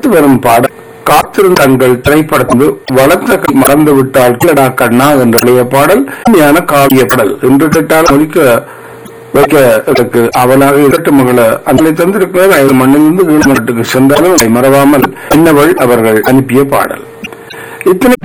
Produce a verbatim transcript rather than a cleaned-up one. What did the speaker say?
அடுத்து வரும் பாடல் காத்திருந்த தங்கள் திரைப்படத்து வளர்த்த மறந்து விட்டால் கிளடா கண்ணா என்ற பழைய பாடல் உண்மையான காவிய பாடல் என்று கேட்டால் ஒழிக்க வைக்க எனக்கு அவளாக இரட்டு மகள அந்த தந்திருக்கிறது ஐந்து மண்ணிலிருந்து வீழ்நாட்டுக்கு சென்றாலும் அதை மறவாமல் இன்னவள் அவர்கள் அனுப்பிய பாடல். இத்தனை